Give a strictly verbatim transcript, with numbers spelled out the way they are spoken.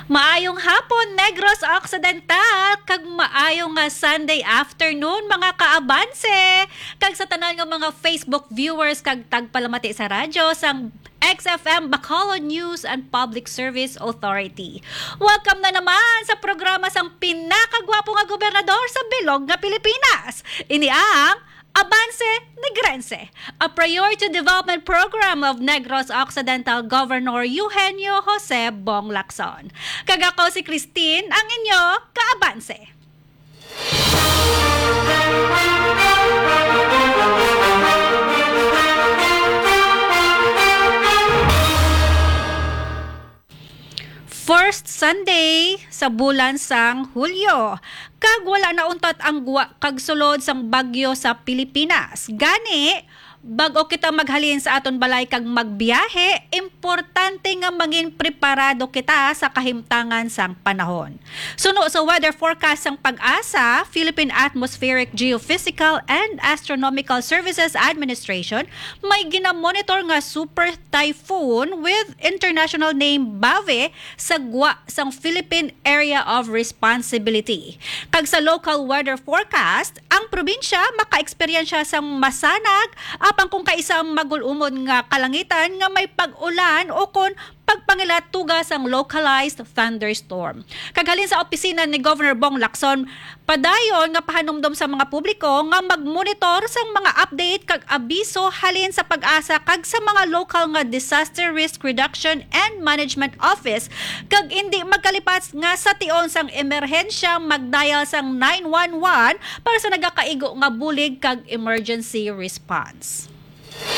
Maayong hapon, Negros Occidental, kag maayong nga Sunday afternoon, mga kaabanse. Kag sa tanan nga mga Facebook viewers, kag tagpalamati sa radyo, sang X F M Bacolod News and Public Service Authority. Welcome na naman sa programa sang pinakagwapo nga gobernador sa bilog nga Pilipinas. Ini ang Avance Negrense, a priority development program of Negros Occidental Governor Eugenio Jose Bong Lacson. Kagako si Christine, ang inyo kaabanse. First Sunday sa bulan sang Hulyo. Kag wala na untat ang guwa kag sulod sang bagyo sa Pilipinas. Gani, bag-o kita maghalin sa aton balay kag magbiyahe, importante nga mangin preparado kita sa kahimtangan sang panahon. Suno sa weather forecast sang Pag-asa, Philippine Atmospheric, Geophysical and Astronomical Services Administration, may ginamonitor nga super typhoon with international name Bave sa guwa sang Philippine Area of Responsibility. Kag sa local weather forecast, ang probinsya maka-eksperyensya sang masanag apang kung kaisang magulumod nga kalangitan nga may pag-ulan o kon pagpangilat tugas ang localized thunderstorm. Kaghalin sa opisina ni Governor Bong Lacson, padayon nga pahanumdom sa mga publiko nga magmonitor sang mga update kag abiso halin sa Pag-asa kag sa mga local nga Disaster Risk Reduction and Management Office kag hindi magkalipat nga sa tion sang emerhensya magdial sang nine one one para sa nagakaigo nga bulig kag emergency response.